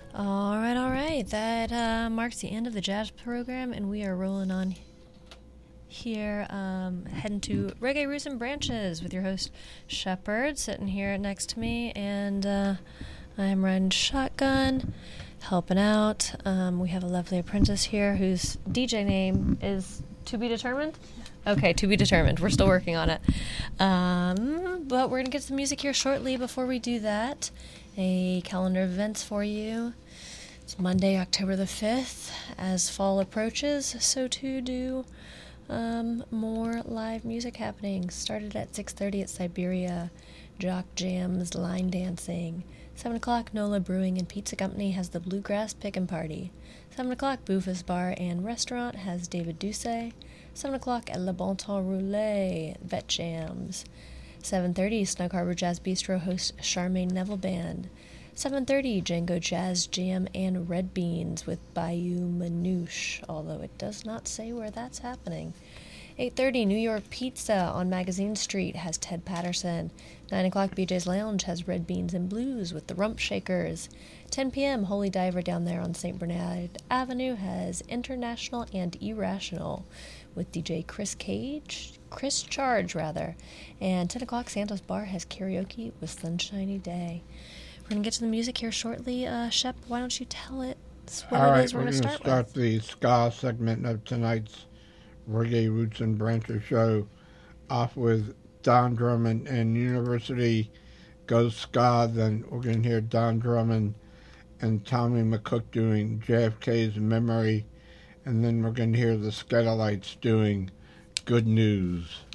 All right, all right. That marks the end of the jazz program, and we are rolling on here, heading to Reggae Roots and Branches with your host, Shepard, sitting here next to me, and I'm riding shotgun, helping out. We have a lovely apprentice here whose DJ name is to be determined. Okay, to be determined. We're still working on it. But we're going to get some music here shortly. Before we do that, a calendar of events for you. It's Monday, October the 5th. As fall approaches, so too do more live music happening. Started at 6:30 at Siberia. Jock Jams, line dancing. 7 o'clock, Nola Brewing and Pizza Company has the Bluegrass Pickin' Party. 7 o'clock, Buffa's Bar and Restaurant has David Doucet. 7 o'clock at Le Bon Temps Roulé, Vet Jams. 7:30, Snug Harbor Jazz Bistro hosts Charmaine Neville Band. 7:30, Django Jazz Jam and Red Beans with Bayou Manouche, although it does not say where that's happening. 8:30, New York Pizza on Magazine Street has Ted Patterson. 9 o'clock, BJ's Lounge has Red Beans and Blues with the Rump Shakers. 10 p.m., Holy Diver down there on St. Bernard Avenue has International and Irrational with DJ Chris Charge. And 10 o'clock, Santos Bar has karaoke with Sunshiny Day. We're going to get to the music here shortly. Shep, why don't you tell it what All it right, is we're going to start with? the ska segment of tonight's Reggae Roots and Branches show off with Don Drummond and University Goes Ska. Then we're going to hear Don Drummond and Tommy McCook doing JFK's Memory. And then we're going to hear the Skedalites doing Good News.